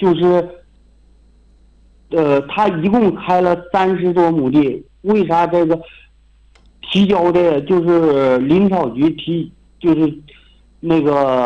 就是他一共开了30多亩地，为啥这个提交的就是林草局就是那个